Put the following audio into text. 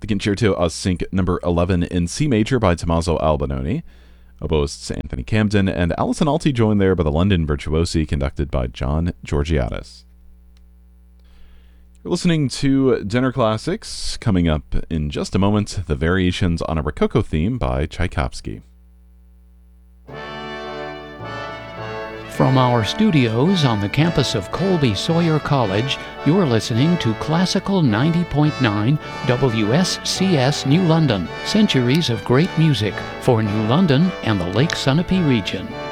The Concerto aus Sync number 11 in C major by Tommaso Albinoni. Oboists Anthony Camden and Alison Alty joined there by the London Virtuosi conducted by John Georgiadis. You're listening to Dinner Classics. Coming up in just a moment, the Variations on a Rococo Theme by Tchaikovsky. From our studios on the campus of Colby Sawyer College, you're listening to Classical 90.9 WSCS New London. Centuries of great music for New London and the Lake Sunapee region.